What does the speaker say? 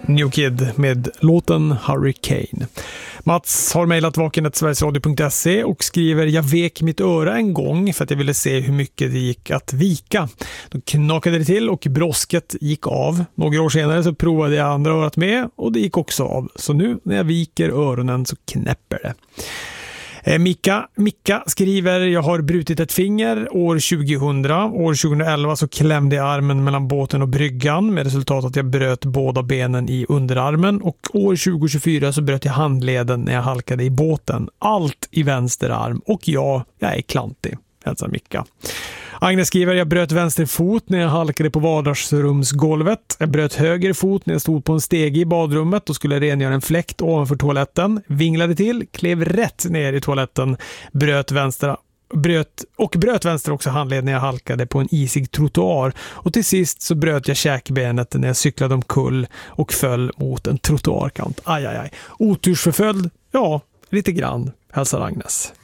New Kid med låten Hurricane. Mats har mejlat vaken@sverigesradio.se och skriver: jag vek mitt öra en gång för att jag ville se hur mycket det gick att vika. Då knakade det till och brosket gick av. Några år senare så provade jag andra örat med och det gick också av. Så nu när jag viker öronen så knäpper det. Micka skriver: jag har brutit ett finger år 2000. År 2011 så klämde jag armen mellan båten och bryggan med resultat att jag bröt båda benen i underarmen, och år 2024 så bröt jag handleden när jag halkade i båten. Allt i vänster arm och jag är klantig. Hälsar Micka. Agnes skriver: jag bröt vänster fot när jag halkade på vardagsrumsgolvet. Jag bröt höger fot när jag stod på en stege i badrummet och skulle rengöra en fläkt ovanför toaletten. Vinglade till, klev rätt ner i toaletten, bröt vänster också handled när jag halkade på en isig trottoar. Och till sist så bröt jag käkbenet när jag cyklade omkull och föll mot en trottoarkant. Aj. Otursförföljd? Ja, lite grann. Hälsar Agnes.